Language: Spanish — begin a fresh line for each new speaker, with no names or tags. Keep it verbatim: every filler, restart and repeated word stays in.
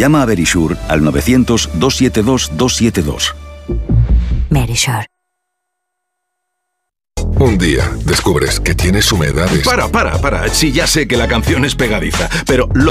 Llama a Verisure al novecientos, doscientos setenta y dos, doscientos setenta y dos.
Verisure.
Un día descubres que tienes humedades.
Para, para, para. Sí, ya sé que la canción es pegadiza, pero lo